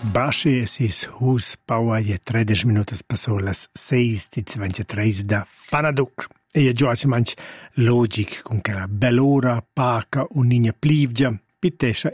Baschi e sis hus paua je 13 minutos passò las 6:23 da Panaduc. E già c'è manch logic con che la bell'ora paca un'igna plivgia pitescia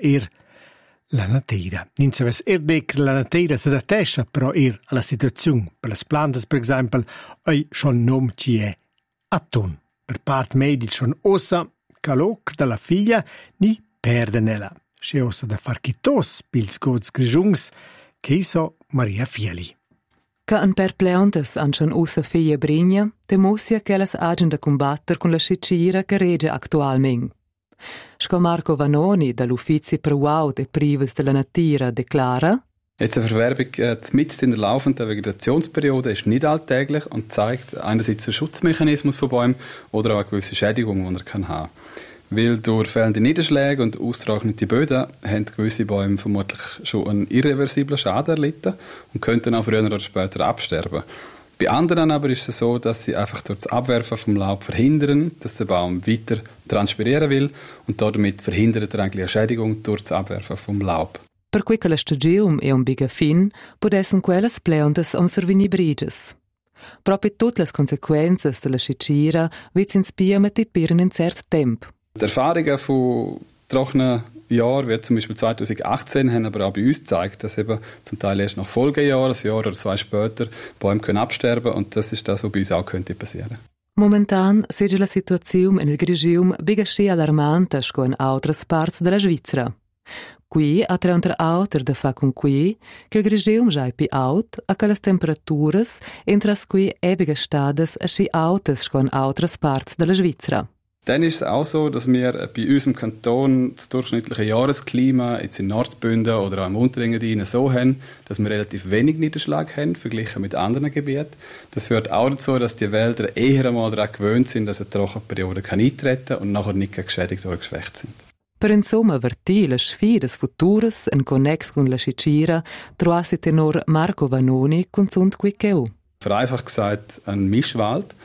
la natura. Non si vede la natura se datescia però alla situazione. Per le piante, per esempio, hai schon nom ci è atton. Per parte medica schon ossa caloc dalla figlia ni perdenella. C'è ossa da far chitos pils gods grigiungs che so Maria Fieli. Che an per pleontes an schon ossa figlia brigna, temosia che las agen da combatter con la scicira che rege attualmente. Sco Marco Vanoni dall'Uffizi per Wout e Prives della Natura declara: Jetzt eine Verwerbung mitten in der laufenden Vegetationsperiode ist nicht alltäglich und zeigt einerseits den Schutzmechanismus von Bäumen oder auch eine gewisse Schädigung, die er haben kann. Weil durch fehlende Niederschläge und austrocknete Böden haben gewisse Bäume vermutlich schon einen irreversiblen Schaden erlitten und könnten auch früher oder später absterben. Bei anderen aber ist es so, dass sie einfach durch das Abwerfen vom Laub verhindern, dass der Baum weiter transpirieren will und damit verhindert er eigentlich eine Schädigung durch das Abwerfen vom Laub. Per cui che la stagione è un biga fin, podessen quelles plantas observini briges. Proprio tutte le conseguenze della scicira vizzin spia mit in ein cert temp. Die Erfahrungen von trockenen Jahren, wie zum Beispiel 2018, haben aber auch bei uns gezeigt, dass eben zum Teil erst nach Folgejahren, ein Jahr oder zwei später, Bäume können absterben und das ist das, was bei uns auch könnte passieren. Momentan segue la situazione nel Grigium biga schi allarmante sco in altres parts della Svizzera. Qui, a tre unter auter da fa con qui, che il Grigium già è più alt, a che le temperature entras qui ebiga stades a schi altes sco in altres parts della Svizzera. Dann ist es auch so, dass wir bei unserem Kanton das durchschnittliche Jahresklima jetzt in Nordbünden oder auch im Unterengadin so haben, dass wir relativ wenig Niederschlag haben, verglichen mit anderen Gebieten. Das führt auch dazu, dass die Wälder eher einmal daran gewöhnt sind, dass eine Trockenperiode eintreten kann und nachher nicht geschädigt oder geschwächt sind. Per insomma vertì le sfide futuras in connex con la scicira, troassi tenor Marco Vanoni consund qui cheu. Vereinfacht gesagt, ein Mischwald,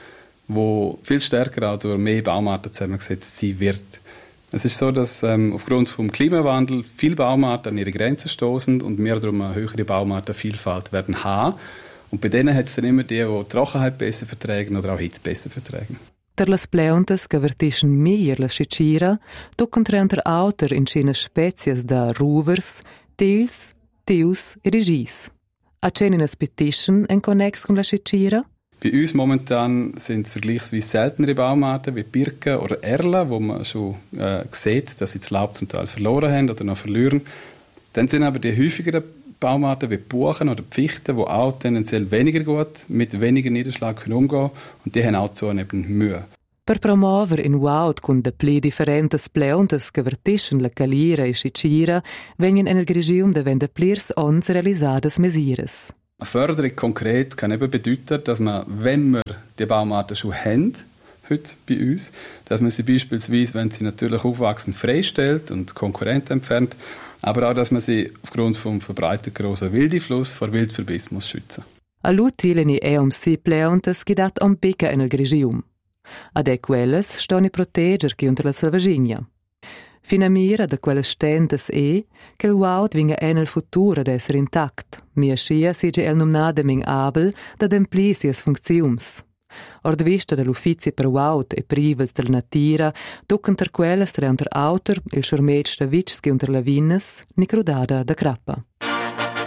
wo viel stärker auch durch mehr Baumarten zusammengesetzt sein wird. Es ist so, dass aufgrund des Klimawandels viele Baumarten an ihre Grenzen stoßen und wir darum eine höhere Baumartenvielfalt werden haben. Und bei denen hat es dann immer die Trockenheit besser vertragen oder auch Hitze besser vertragen. Der las plantas che vertischen mehr la scicira, toccano entre auter in cine spezies da ruvers, tils, tius e regis. A cenenes petischen en connex con la scicira? Bei uns momentan sind es vergleichsweise seltenere Baumarten wie Birken oder Erlen, wo man schon sieht, dass sie das Laub zum Teil verloren haben oder noch verlieren. Dann sind aber die häufigeren Baumarten wie Buchen oder Pfichten, die auch tendenziell weniger gut mit weniger Niederschlag können umgehen und die haben auch zunehmend Mühe. Per promover in Wout con de pli differentes plantas che vertischen la calira e scicira, vengono nel Grigium de plirs ons realisadas mesires. Eine Förderung konkret kann eben bedeuten, dass man, wenn wir die Baumarten schon haben, heute bei uns, dass man sie beispielsweise, wenn sie natürlich aufwachsen, freistellt und Konkurrenten entfernt, aber auch, dass man sie aufgrund vom verbreiteten grossen Wildeinfluss vor Wildverbiss muss schützen. A lutileni si plantas che dat om bica nel Grigium. Ad quelles stoni proteger che unter la selvaginia. Fina mira da quelles stendas che il Wout vinga nel futuro ad essere intact, mia scia sige el numnademing abel da demplisias functiums. Ord vista dall'Uffizi per Wout e Prives del Natura, toccano ter quelles tre unter autor il schormetsch da vitsch che unter la vinnes, ni crudada da crappa.